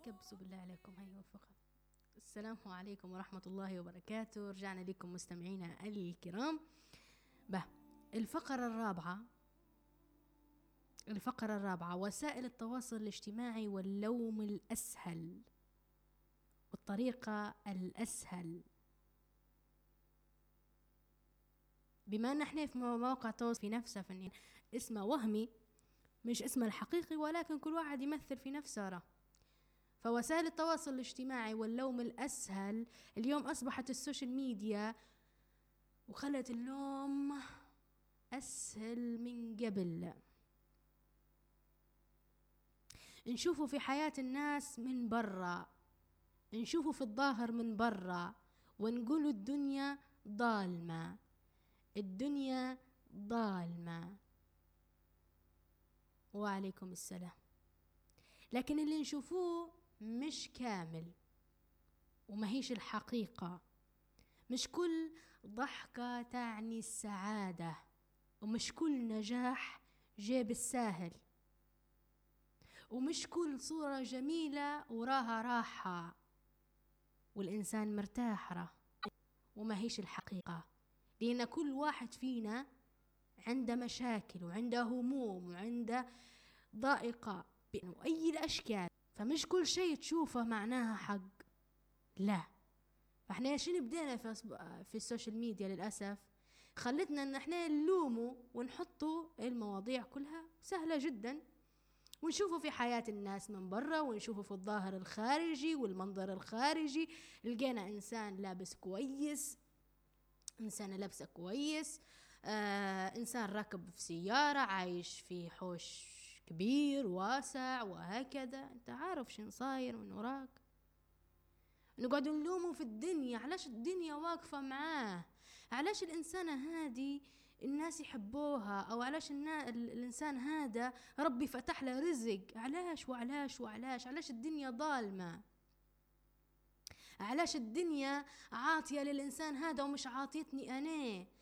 كبسوا بالله عليكم، هاي وفقها. السلام عليكم ورحمة الله وبركاته. رجعنا لكم مستمعينا الكرام. به الفقرة الرابعة وسائل التواصل الاجتماعي واللوم الأسهل والطريقة الأسهل. بما أن احنا في مواقع التواصل في نفسه فني اسمه وهمي مش اسمه الحقيقي، ولكن كل واحد يمثل في نفسه. فوسائل التواصل الاجتماعي واللوم الأسهل اليوم أصبحت السوشيال ميديا وخلت اللوم أسهل من قبل. نشوفوا في حياة الناس من برا، نشوفوا في الظاهر من برا، ونقولوا الدنيا ظالمة، الدنيا ظالمة. وعليكم السلام. لكن اللي نشوفوه مش كامل وما هيش الحقيقة. مش كل ضحكة تعني السعادة، ومش كل نجاح جاء بالساهل، ومش كل صورة جميلة وراها راحة والإنسان مرتاح وما هيش الحقيقة. لأن كل واحد فينا عنده مشاكل وعنده هموم وعنده ضائقة بأي الأشكال، فمش كل شيء تشوفه معناها حق، لا. فاحنا شنو بدينا في السوشيال ميديا للأسف خلتنا ان احنا نلوموا ونحطوا المواضيع كلها سهلة جدا، ونشوفوا في حياة الناس من برا، ونشوفوا في الظاهر الخارجي والمنظر الخارجي. لقينا انسان لابس كويس، انسان لابسة كويس، انسان راكب في سيارة، عايش في حوش كبير واسع وهكذا. انت عارف شن صاير من وراك. نقعد نلومه في الدنيا، علاش الدنيا واقفة معاه، علاش الإنسانة هذه الناس يحبوها، أو علاش الإنسان هذا ربي فتح له رزق، علاش وعلاش وعلاش. علاش الدنيا ظالمة، علاش الدنيا عاطية للإنسان هذا ومش عاطيتني أنا.